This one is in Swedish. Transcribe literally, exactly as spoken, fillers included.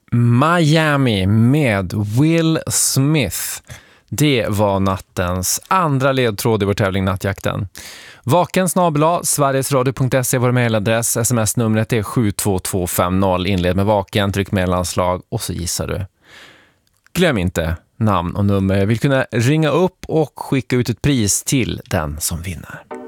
Miami med Will Smith. Det var nattens andra ledtråd i vår tävling Nattjakten. Vaken snabel-a sverigesradio punkt se är vår mejladress. Sms-numret är sju två två fem noll. Inled med vaken, tryck mellanslag och så gissar du. Glöm inte namn och nummer. Jag vill kunna ringa upp och skicka ut ett pris till den som vinner.